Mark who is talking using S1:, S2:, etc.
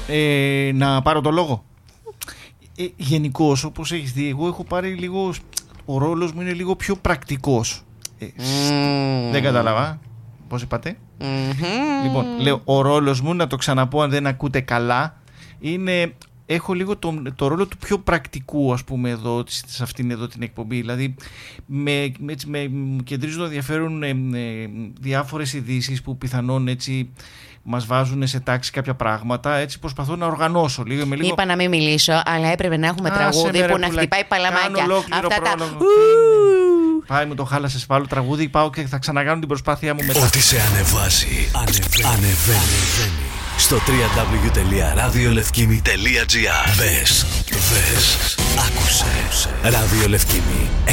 S1: Να πάρω το λόγο. Γενικώς, όπως έχεις δει, εγώ έχω πάρει λίγο. Ο ρόλος μου είναι λίγο πιο πρακτικός. Δεν κατάλαβα. Πώς είπατε? Λοιπόν, λέω, ο ρόλος μου, να το ξαναπώ αν δεν ακούτε καλά, είναι. Έχω λίγο το ρόλο του πιο πρακτικού, ας πούμε, εδώ, σε αυτήν εδώ την εκπομπή. Δηλαδή, μου κεντρίζουν το ενδιαφέρον διάφορες ειδήσεις που πιθανόν έτσι μας βάζουν σε τάξη κάποια πράγματα. Έτσι προσπαθώ να οργανώσω λίγο.
S2: Είπα να μην μιλήσω, αλλά έπρεπε να έχουμε τραγούδι που να χτυπάει παλαμάκια. Αυτά τα...
S1: Πάει, μου το χάλασες πάλι τραγούδι. Πάω και θα ξανακάνω την προσπάθειά μου μετά.
S3: Ό,τι σε ανεβάζει, ανεβαίνει. Στο www.radiolefkimi.gr. Μπες, άκουσε. Ράδιο Λευκήμη 104,6.